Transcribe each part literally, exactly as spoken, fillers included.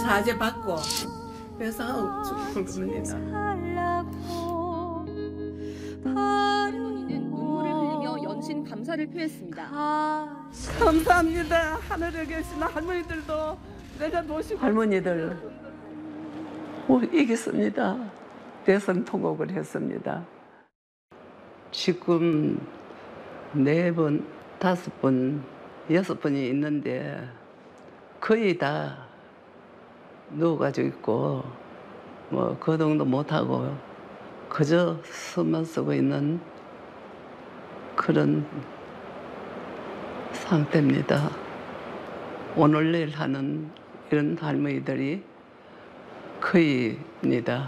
사죄 받고 배상하고 죽을 겁니다. 할머니는 눈물을 흘리며 연신 감사를 표했습니다. 감사합니다. 하늘에 계신 할머니들도 내가 모시고 할머니들 뭐 이겼습니다. 대선 통곡을 했습니다. 지금 네 번, 다섯 번, 여섯 번이 있는데 거의 다 누워가지고 있고 뭐 거동도 못하고 그저 숨만 쓰고 있는 그런 상태입니다. 오늘 내일 하는 이런 할머니들이 거의입니다.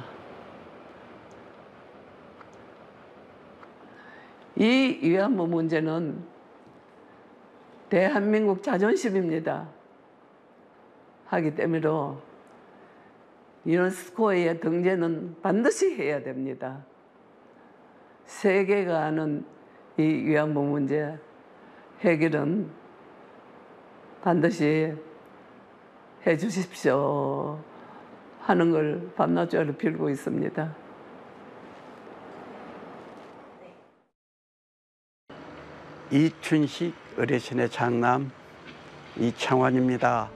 이 위안부 문제는 대한민국 자존심입니다. 하기 때문에 유네스코의 등재는 반드시 해야 됩니다. 세계가 아는 이 위안부 문제 해결은 반드시 해 주십시오 하는 걸 밤낮으로 빌고 있습니다. 이춘식 어르신의 장남 이창환입니다.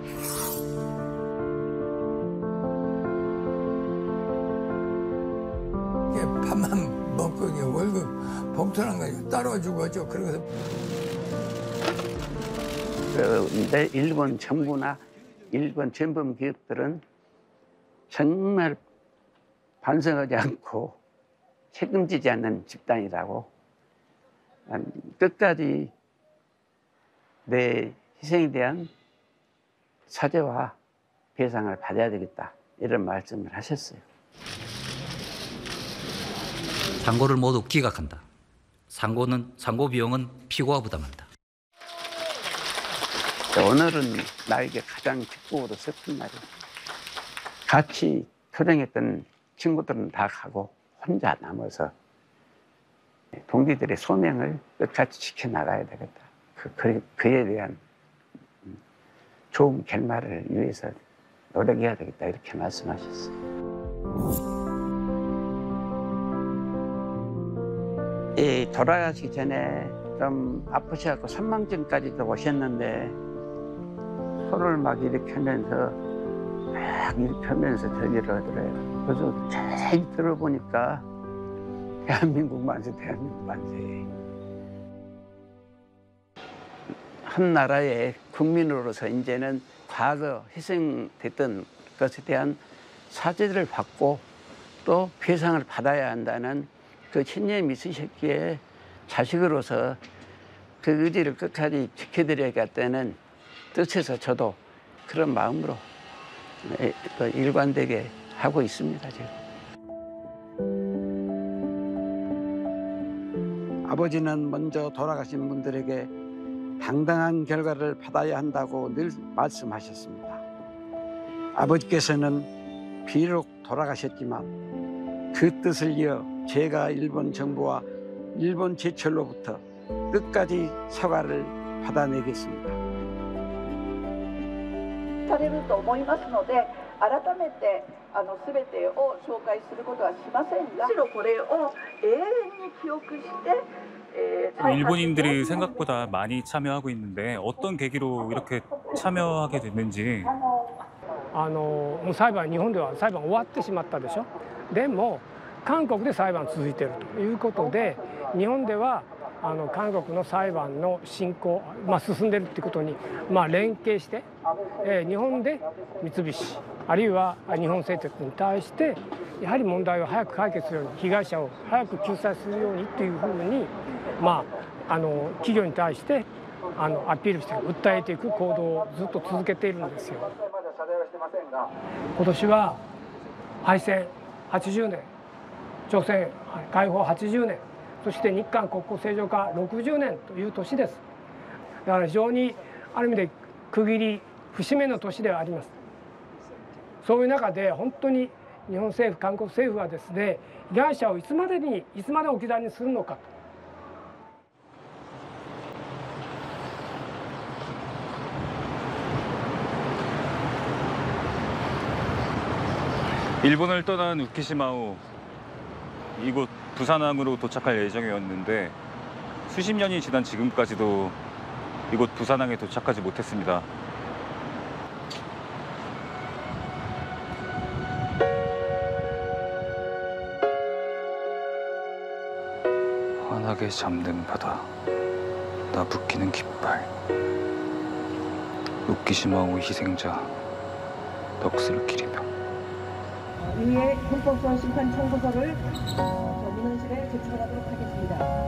밥만 먹고 월급 봉투난 거 따로 주고죠. 그래서 그런데 일본 정부나 일본 전범 기업들은 정말 반성하지 않고 책임지지 않는 집단이라고 끝까지 내 희생에 대한 사죄와 배상을 받아야 되겠다 이런 말씀을 하셨어요. 상고를 모두 기각한다. 상고는 상고 비용은 피고가 부담한다. 오늘은 나에게 가장 기쁘고도 슬픈 날이에요. 같이 투쟁했던 친구들은 다 가고 혼자 남아서 동지들의 소명을 끝까지 지켜나가야 되겠다. 그, 그, 그에 대한 좋은 결말을 위해서 노력해야 되겠다 이렇게 말씀하셨어요. 이 돌아가시기 전에 좀 아프셔갖고 선망증까지도 오셨는데 손을 막 이렇게 하면서 막 이렇게 하면서 저기를 하더래요. 그래서 자세히 들어보니까 대한민국 만세, 대한민국 만세. 한 나라의 국민으로서 이제는 과거 희생됐던 것에 대한 사죄를 받고 또 배상을 받아야 한다는 그 신념이 있으셨기에 자식으로서 그 의지를 끝까지 지켜드려야겠다는 뜻에서 저도 그런 마음으로 일관되게 하고 있습니다, 지금. 아버지는 먼저 돌아가신 분들에게 당당한 결과를 받아야 한다고 늘 말씀하셨습니다. 아버지께서는 비록 돌아가셨지만 그 뜻을 이어 제가 일본 정부와 일본 제철로부터 끝까지 사과를 받아내겠습니다. されると思いますので、改めてあの全てを紹介することはしませんが、むしろこれを永遠に記憶して、えー、 일본인들이 생각보다 많이 참여하고 있는데 어떤 계기로 이렇게 참여하게 됐는지. あのもう裁判日本では裁判終わってしまったでしょ。でも韓国で裁判続いているということで、日本ではあの韓国の裁判の進行、まあ、進んでいるということに、まあ、連携して、えー、日本で三菱あるいは日本製鉄に対してやはり問題を早く解決するように被害者を早く救済するようにというふうに、まあ、あの企業に対してあのアピールして訴えていく行動をずっと続けているんですよ。今年は敗戦はちじゅうねん、朝鮮解放はちじゅうねん、そして日韓国交正常化ろくじゅうねんという年です。だから非常にある意味で区切り節目の年ではあります。そういう中で本当に日本政府韓国政府はですね、被害者をいつまでにいつまで置き去りにするのかと。 일본을 떠난 우키시마오, 이곳 부산항으로 도착할 예정이었는데 수십 년이 지난 지금까지도 이곳 부산항에 도착하지 못했습니다. 환하게 잠든 바다, 나 붓기는 깃발, 우키시마오 희생자 넋을 기리며. 이후에 헌법소원 심판 청구서를 어, 민원실에 제출하도록 하겠습니다.